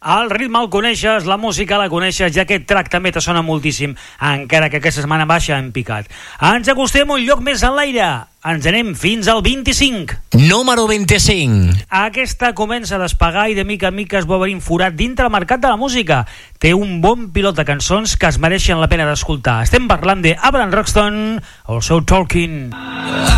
El ritme el coneixes, la música la coneixes i aquest track també te sona moltíssim, encara que aquesta setmana baixa en picat. Ens acostem un lloc més en l'aire. Ens anem fins al 25. Número 25. Aquesta comença a despegar i de mica en mica es va obrint forat dintre el mercat de la música. Té un bon pilot de cançons que es mereixen la pena d'escoltar. Estem parlant de Abraham Roxton, el seu Talking.